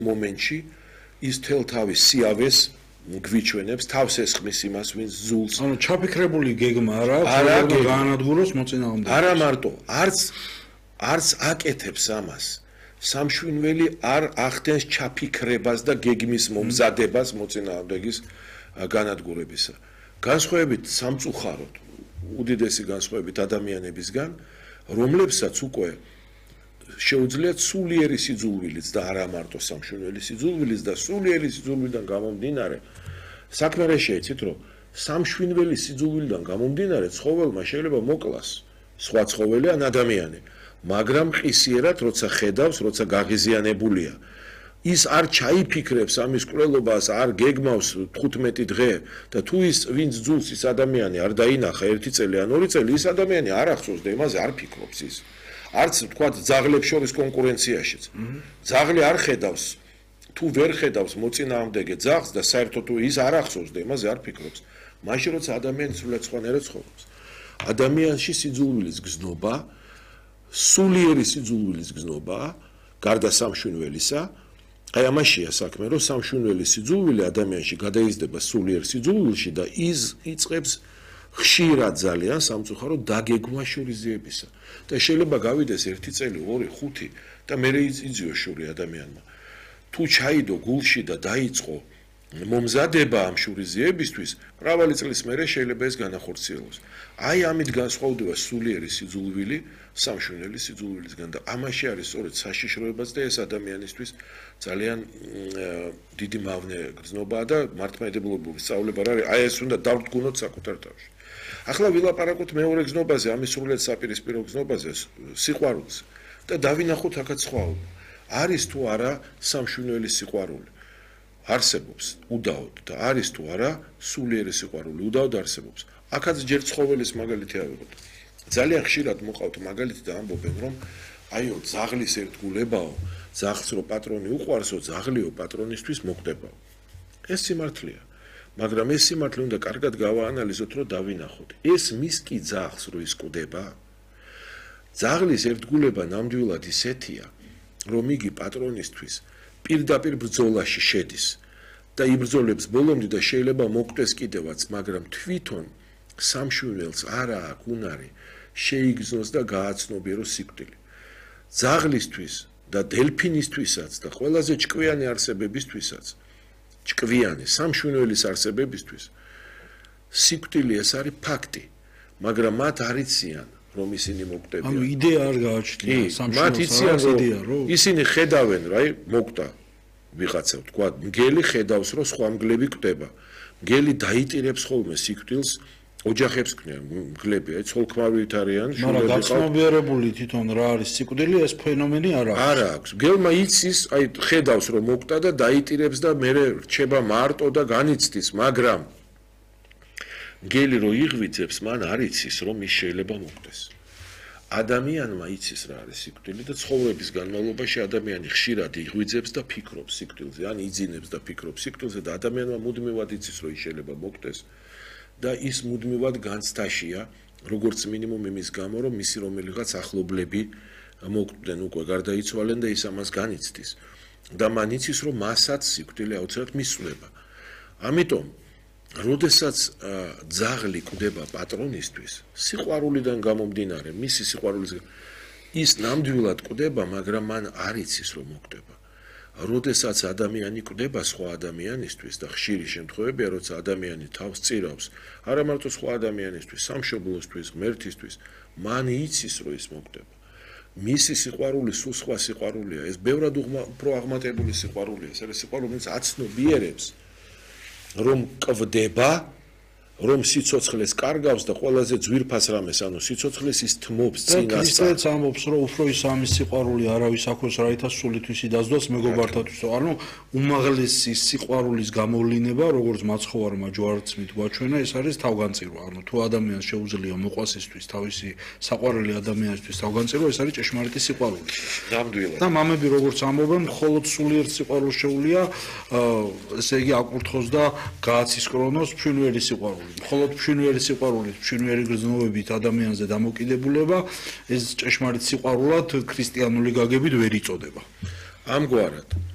მომენტში ის თელ თავის სიავეს გვიჩვენებს თავს ესხმის იმას ვინც ზულს ანუ ჩაფიქრებული გეგმა არა აქვს გაანადგუროს მოწინააღმდეგეს არა მარტო არც აკეთებს ამას სამშვინველი არ ახდენს ჩაფიქრებას და გეგმის მომზადებას მოწინააღმდეგის განადგურებისა განსხვავებით სამწუხაროდ უდიდესი განსხვავებით ადამიანებისგან რომლებსაც უკვე შეუძლიათ სულიერი სიძულვილიც და არა მარტო სამშვენელი სიძულვილიც და სულიერი სიძულვილიდან გამომდინარე საქმე რა შეიცით რომ სამშვენელი სიძულვილიდან გამომდინარე ცხოველმა შეიძლება მოკლას სხვა ცხოველი ან ადამიანი მაგრამ ყისიერად როცა ხედავს როცა გაღიზიანებულია ის არ ჩაიფიქრებს ამის კვლელობას არ გეგმავს 15 დღე და თუ ის ვინც ძულს ის ადამიანი არ დაინახა 1 წელი ან 2 წელი ის ადამიანი არ ახსოვს და იმაზე არ ფიქრობს ის არც თქვათ ძაღლებს შორის კონკურენციაშიც ძაღლი არ ხედავს თუ ვერ ხედავს მოწინააღმდეგე ძაღლს და საერთოდ თუ ის არ ახსოვს და იმაზე არ ფიქრობს მაშინ როცა ადამიანი სულად სხვანაირად ცხოვრობს ადამიანში სიძულვილის გზნობა სულიერი სიძულვილის გზნობა გარდა სამშვენველისა აი ამაშია საქმე რომ სამშვენველი სიძულვილი ადამიანში გადაიზრდება სულიერ სიძულვილში და ის იწყებს ხშირად ძალიან სამწუხაროდ დაგეგმა შურიზიებისა და შეიძლება გავიდეს 1 წელი 2 5 და მე იძიოს შური ადამიანმა თუ ჩაიდო გულში და დაიწყო მომზადება ამ შურიზიებისთვის მრავალი წლის მერე შეიძლება ეს განახორციელოს აი ამით განსხვავდება სულიერი სიძულვილი სამშვენელი სიძულვილისგან და ამაში არის სწორედ საშიშროებაც და ეს ადამიანისთვის ძალიან დიდი მავნე გრძნობაა და მართლმადიდებლური სწავლება არის აი ეს უნდა დავდგუნოთ საკუთარ თავში ახლა ვილაპარაკოთ მეორე გზნობაზე ამის სრულად საპირისპირო გზნობაზე სიყვარულს და დავინახოთ აქაც სხვაობა არის თუ არა სამშვენელი სიყვარული არსებობს უდაოდ და არის თუ არა სულიერი სიყვარული უდაოდ არსებობს აქაც ჯერ ცხოველის მაგალითი ავიღოთ ძალიან ხშირად მოყავთ მაგალითი და ამბობენ რომ აიო ძაღლის ერთგულებაო ძაღლს რო პატრონი უყვარსო ძაღლიო პატრონისთვის მოკვდებაო ეს სიმართლეა მაგრამ ეს სიმართლე უნდა კარგად გავაანალიზოთ რომ დავინახოთ ეს მის კი ძაღლს რო ის კვდება ძაღლის ერთგულება ნამდვილად ისეთია რომ იგი პატრონისთვის პირდაპირ ბრძოლაში შედის და იბრძოლებს ბოლომდე და შეიძლება მოკვდეს კიდევაც მაგრამ თვითონ სამშვენელს არა აქვს უნარი შეიგზნოს და გააცნობიეროს სიკვდილი ძაღლისთვის და დელფინისთვისაც და ყველაზე ჭკვიანი არსებებისთვისაც ჭკვიანი სამშვენელის არსებებისთვის სიკვდილი ეს არის ფაქტი მაგრამ მათ არ იციან რომ ისინი მოკვდებიან ანუ იდეა არ გააჩნია სამშვენელს იდეა რომ ისინი ხედავენ რა მოკვდა ვიღაცა თქვა მგელი ხედავს რომ სხვა მგლები კვდება მგელი დაიტირებს ხოლმე სიკვდილს ოჯახებს ქმნიან მგლები აი ცოლ-ქმარით არიან მაგრამ გაცნობიერებული თვითონ რა არის სიკვდილი ეს ფენომენი არ აქვს მგელმა იცის აი ხედავს რომ მოკვდა და დაიტირებს და მე რჩება მარტო და განიცდის მაგრამ მგელი რო იღვიძებს მან არ იცის რომ ის შეიძლება მოკვდეს ადამიანმა იცის რა არის სიკვდილი და ცხოვრების განმავლობაში ადამიანი ხშირად იღვიძებს და ფიქრობს სიკვდილზე ან იძინებს და ფიქრობს სიკვდილზე და ადამიანმა მუდმივად იცის რომ ის შეიძლება მოკვდეს და ის მუდმივად განცდაშია როგორც მინიმუმ იმის გამო რომ მისი რომელიღაც ახლობლები მოკვდნენ უკვე გარდაიცვალენ და ის ამას განიცდის და მან იცის რომ მასაც სიკვდილი აუცილებლად მისწვდება ამიტომ როდესაც ძაღლი კვდება პატრონისთვის სიყვარულიდან გამომდინარე მისი სიყვარულის ის ნამდვილად კვდება მაგრამ მან არ იცის რომ მოკვდება როდესაც ადამიანი კვდება სხვა ადამიანისთვის და ხშირი შემთხვევებია როცა ადამიანი თავს წირავს არა მარტო სხვა ადამიანისთვის სამშობლოსთვის ღმერთისთვის მან იცის რომ ის მოკვდება მისი სიყვარული სულ სხვა სიყვარულია ეს ბევრად უფრო აღმატებული სიყვარულია ეს არის სიყვარული რომელიც აცნობიერებს რომ კვდება რომ სიცოცხლეს კარგავს და ყველაზე ძვირფას რამეს ანუ სიცოცხლეს ის თმობს წინასწარ ქრისტეც ამბობს რომ უფრო ის ამის სიყვარული არავის აქვს რაითაც სულითვისი დაძდოს მეგობართათვისო ანუ უმაღლესი სიყვარულის გამოვლინება როგორც მაცხოვარმა ჯვარცმით გვაჩვენა ეს არის თავგანწირვა ანუ თუ ადამიანს შეუძლია მოყვასისთვის თავისი საყვარელი ადამიანისთვის თავგანწირვა ეს არის ჭეშმარიტი სიყვარული ნამდვილად და მამები როგორც ამბობენ მხოლოდ სულიერ სიყვარულს შეუძლია ესე იგი აკურთხოს და გააცისკრონოს ჩვენველი სიყვარული მხოლოდ ჩვენვერი სიყვარულით, ჩვენვერი გრძნობებით ადამიანზე დამოკიდებულება ეს ჭეშმარიტ სიყვარულად ქრისტიანული გაგებით ვერ იწოდება. ამგვარად